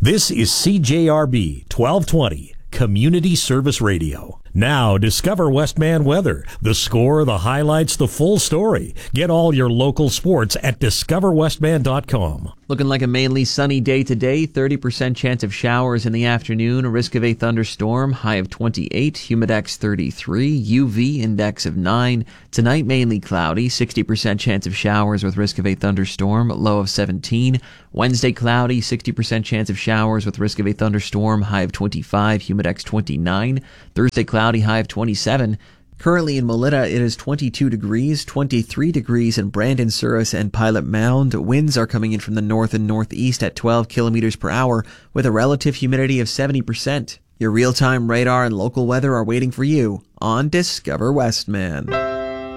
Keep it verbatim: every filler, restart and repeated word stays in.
This is C J R B twelve twenty, Community Service Radio. Now, discover Westman weather. The score, the highlights, the full story. Get all your local sports at discover westman dot com. Looking like a mainly sunny day today. thirty percent chance of showers in the afternoon. A risk of a thunderstorm. High of twenty-eight. Humidex thirty-three. U V index of nine. Tonight, mainly cloudy. sixty percent chance of showers with risk of a thunderstorm. Low of seventeen. Wednesday, cloudy. sixty percent chance of showers with risk of a thunderstorm. High of twenty-five. Humidex twenty-nine. Thursday, cloudy. High of twenty-seven. Currently in Melita, it is twenty-two degrees, twenty-three degrees in Brandon, Souris, and Pilot Mound. Winds are coming in from the north and northeast at twelve kilometers per hour with a relative humidity of seventy percent. Your real-time radar and local weather are waiting for you on Discover Westman.